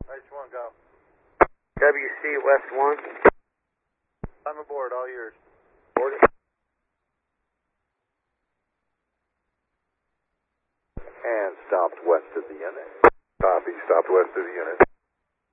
H1, go. WC West 1. I'm aboard, all yours. Board. And stopped west of the unit. Copy, stopped west of the unit.